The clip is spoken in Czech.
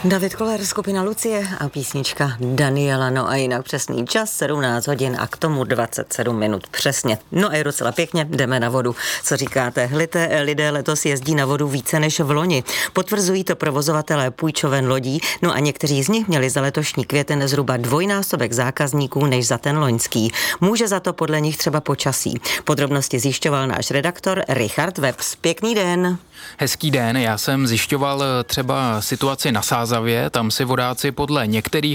David Koller, skupina Lucie a písnička Daniela, no a jinak přesný čas 17 hodin a k tomu 27 minut přesně. No a je docela pěkně, jdeme na vodu. Co říkáte? Lidé letos jezdí na vodu více než v loni. Potvrzují to provozovatelé půjčoven lodí, no a někteří z nich měli za letošní květen zhruba dvojnásobek zákazníků než za ten loňský. Může za to podle nich třeba počasí. Podrobnosti zjišťoval náš redaktor Richard Webs. Pěkný den. Hezký den, já jsem zjišťoval třeba situaci na Sázavě, tam si vodáci podle některých